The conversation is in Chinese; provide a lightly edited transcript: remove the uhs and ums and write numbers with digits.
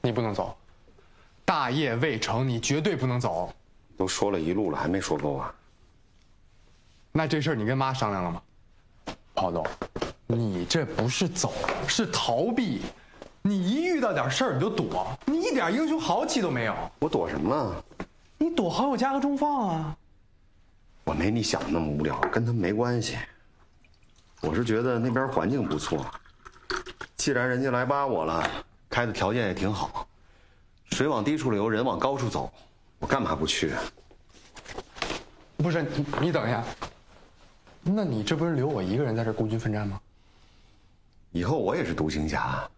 你不能走，大业未成，你绝对不能走。 都说了一路了，还没说够啊？ 那这事儿你跟妈商量了吗？郝总，你这不是走，是逃避。你一遇到点事儿你就躲，你一点英雄豪气都没有。 我躲什么了？ 你躲好友家和中放啊？ 我没你想的那么无聊，跟他们没关系。我是觉得那边环境不错，既然人家来挖我了，开的条件也挺好，水往低处流，人往高处走，我干嘛不去啊？ 不是你等一下，那你这不是留我一个人在这孤军奋战吗？ 以后我也是独行侠。